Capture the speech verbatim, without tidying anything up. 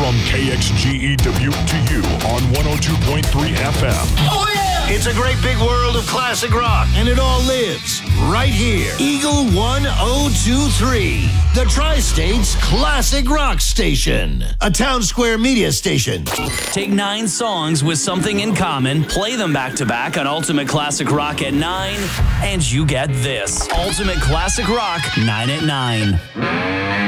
From K X G E Dubuque to you on one oh two point three F M. Oh, yeah! It's a great big world of classic rock, and it all lives right here. Eagle one oh two three, the Tri-State's classic rock station. A Town Square media station. Take nine songs with something in common, play them back to back on Ultimate Classic Rock at nine, and you get this. Ultimate Classic Rock, nine at nine.